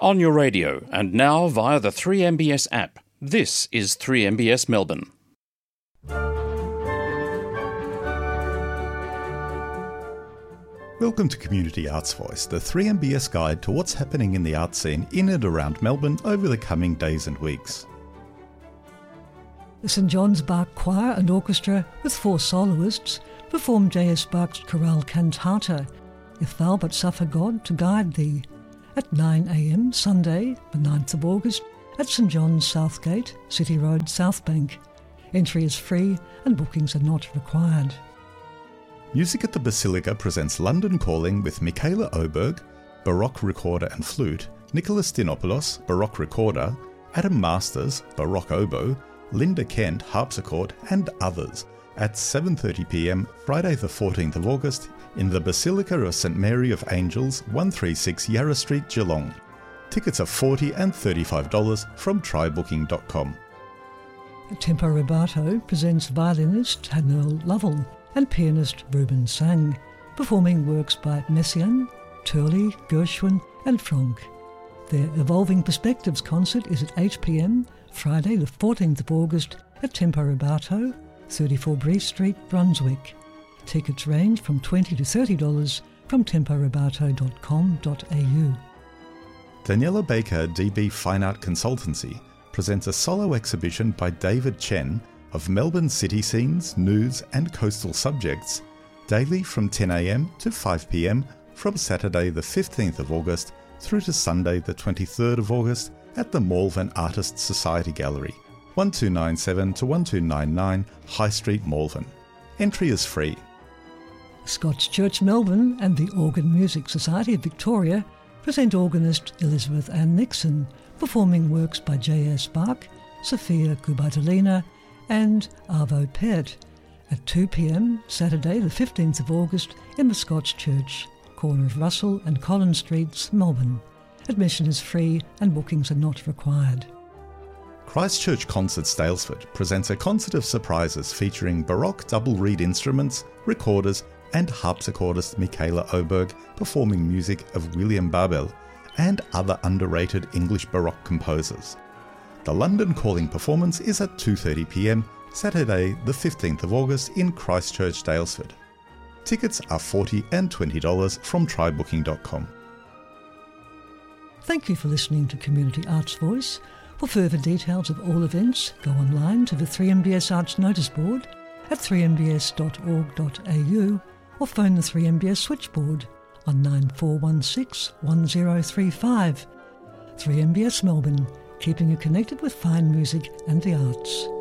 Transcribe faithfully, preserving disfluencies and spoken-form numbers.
On your radio and now via the three M B S app. This is three M B S Melbourne. Welcome to Community Arts Voice, the three M B S guide to what's happening in the art scene in and around Melbourne over the coming days and weeks. The St John's Bach Choir and Orchestra, with four soloists, perform J S Bach's chorale cantata, If Thou But Suffer God to Guide Thee, at nine a m Sunday, the ninth of August, at St John's Southgate, City Road, Southbank. Entry is free and bookings are not required. Music at the Basilica presents London Calling with Michaela Oberg, Baroque recorder and flute, Nicholas Dinopoulos, Baroque recorder, Adam Masters, Baroque oboe, Linda Kent, harpsichord, and others at seven thirty p m Friday the fourteenth of August in the Basilica of St Mary of Angels, one thirty-six Yarra Street, Geelong. Tickets are forty dollars and thirty-five dollars from try booking dot com. Tempo Rubato presents violinist Hanel Lovell and pianist Ruben Sang, performing works by Messiaen, Turley, Gershwin and Franck. Their Evolving Perspectives concert is at eight p m Friday the fourteenth of August at Tempo Rubato, thirty-four Bree Street, Brunswick. Tickets range from twenty dollars to thirty dollars from tempo rubato dot com dot a u. Daniela Baker D B Fine Art Consultancy presents a solo exhibition by David Chen of Melbourne city scenes, news and coastal subjects, daily from ten a m to five p m from Saturday the fifteenth of August through to Sunday the twenty-third of August at the Malvern Artists Society Gallery, one two nine seven to one two nine nine High Street, Malvern. Entry is free. Scots Church Melbourne and the Organ Music Society of Victoria present organist Elizabeth Ann Nixon, performing works by J S Bach, Sofia Kubatelina and Arvo Pärt at two p m Saturday the fifteenth of August in the Scots Church, corner of Russell and Collins Streets, Melbourne. Admission is free and bookings are not required. Christchurch Concerts Daylesford presents a concert of surprises featuring Baroque double reed instruments, recorders and harpsichordist Michaela Oberg performing music of William Babel and other underrated English Baroque composers. The London Calling performance is at two thirty p m Saturday the fifteenth of August in Christchurch, Daylesford. Tickets are forty dollars and twenty dollars from try booking dot com. Thank you for listening to Community Arts Voice. For further details of all events, go online to the three M B S Arts Notice Board at three m b s dot org dot a u or phone the three M B S switchboard on nine four one six one zero three five. three M B S Melbourne, keeping you connected with fine music and the arts.